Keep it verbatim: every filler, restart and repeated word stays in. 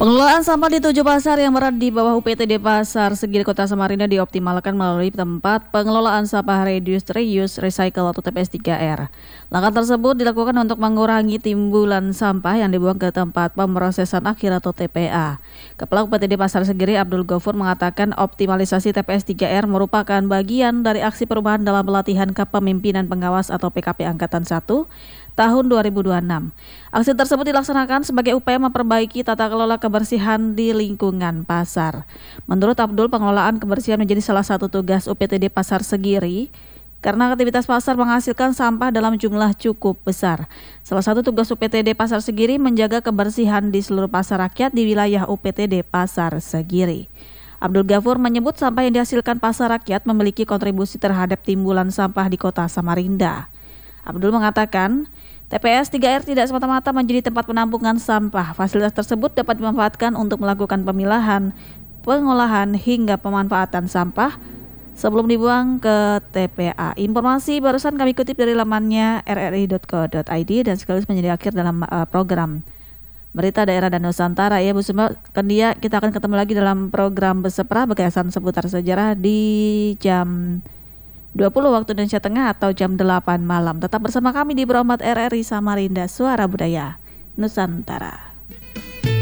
Pengelolaan sampah di tujuh pasar yang berada di bawah U P T D Pasar Segiri Kota Samarinda dioptimalkan melalui tempat pengelolaan sampah Reduce, Reuse, Recycle atau T P S tiga R. Langkah tersebut dilakukan untuk mengurangi timbulan sampah yang dibuang ke tempat pemrosesan akhir atau T P A. Kepala U P T D Pasar Segiri Abdul Ghafur mengatakan optimalisasi T P S tiga R merupakan bagian dari aksi perubahan dalam pelatihan Kepemimpinan Pengawas atau P K P Angkatan satu tahun dua ribu dua puluh enam. Aksi tersebut dilaksanakan sebagai upaya memperbaiki tata kelola kebersihan di lingkungan pasar. Menurut Abdul, pengelolaan kebersihan menjadi salah satu tugas U P T D Pasar Segiri karena aktivitas pasar menghasilkan sampah dalam jumlah cukup besar. Salah satu tugas U P T D Pasar Segiri menjaga kebersihan di seluruh pasar rakyat di wilayah U P T D Pasar Segiri. Abdul Ghafur menyebut sampah yang dihasilkan pasar rakyat memiliki kontribusi terhadap timbulan sampah di Kota Samarinda. Abdul mengatakan, T P S tiga R tidak semata-mata menjadi tempat penampungan sampah. Fasilitas tersebut dapat dimanfaatkan untuk melakukan pemilahan, pengolahan hingga pemanfaatan sampah sebelum dibuang ke T P A. Informasi barusan kami kutip dari lamannya r r i dot co dot i d dan sekaligus menjadi akhir dalam uh, program Berita Daerah dan Nusantara. Ya Bu Sumba, Kendia, kita akan ketemu lagi dalam program Bersepra Bekasan Seputar Sejarah di jam dua puluh waktu Indonesia Tengah atau jam delapan malam. Tetap bersama kami di Bro Ahmad R R I Samarinda, Suara Budaya Nusantara.